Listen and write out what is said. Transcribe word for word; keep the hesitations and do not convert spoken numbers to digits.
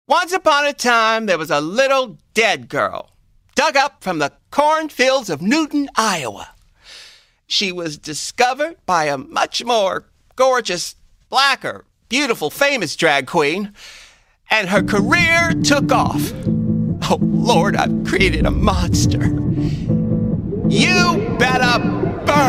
Once upon a time, there was a little dead girl dug up from the cornfields of Newton, Iowa. She was discovered by a much more gorgeous, blacker, beautiful, famous drag queen, and her career took off. Oh, Lord, I've created a monster. You better burn!